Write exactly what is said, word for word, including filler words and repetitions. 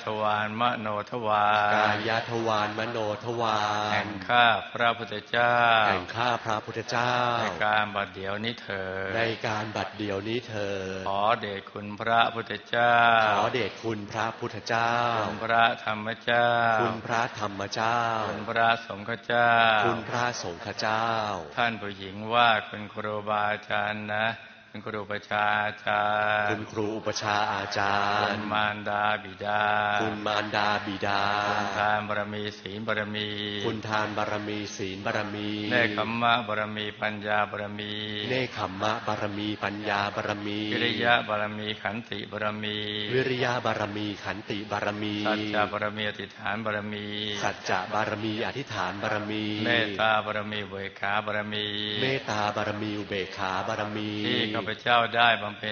วารมโนทวารกายทวารมโนทวารแห่งข้าพระพุทธเจ้าแห่งข้าพระพุทธเจ้าในการบัดเดี๋ยวนี้เถิดในการบัดเดี๋ยวนี้เถิดขอเดชคุณพระพุทธเจ้าขอเดชคุณพระพุทธเจ้าคุณพระธรรมเจ้าคุณพระธรรมเจ้าคุณพระสงฆ์เจ้าคุณพระสงฆ์เจ้าท่านผู้หญิงว่าคุณครูบาอาจารย์นะคุณครูประชาอาจารย์คุณครูอุปชาอาจาคุรณย์มารดาบิดาคุณมารดาบิดาคุณทานบารมีศีลบารมีคุณทานบารมีศีลบารมีเนคขมมะบารมีปัญญาบารมีเนคขมมะบารมีปัญญาบารมีวิริยะบารมีขันติบารมีวิริยะบารมีขันติบารมีสัจจะบารมีอธิษฐานบารมีสัจจะบารมีอธิษฐานบารมีเมตตาบารมีเวขาบารมีเมตตาบารมีอุเบกขาบารมีที่ข้าพเจ้าได้บำเพ็ญ